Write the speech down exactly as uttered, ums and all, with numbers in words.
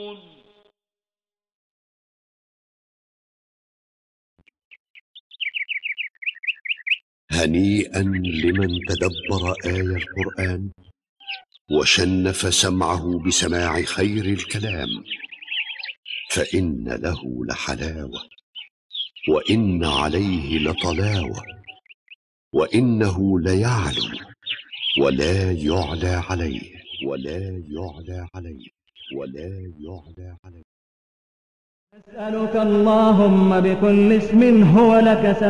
هنيئا لمن تدبر آي القرآن وشنف سمعه بسماع خير الكلام، فإن له لحلاوة وإن عليه لطلاوة، وإنه ليعلو ولا يعلى عليه ولا يعلى عليه ولا يعلى عليه. أسألك اللهم بكل اسم هو لك